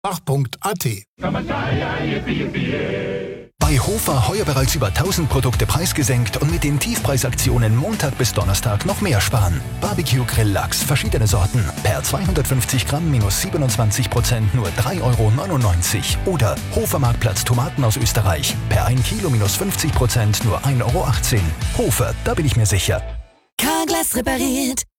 Ach.at. Bei Hofer heuer bereits über 1000 Produkte preisgesenkt und mit den Tiefpreisaktionen Montag bis Donnerstag noch mehr sparen. Barbecue Grill Lachs, verschiedene Sorten. Per 250 Gramm minus 27% nur 3,99 € Oder Hofer Marktplatz Tomaten aus Österreich. Per 1 Kilo minus 50% nur 1,18 €. Hofer, da bin ich mir sicher. Carglass repariert.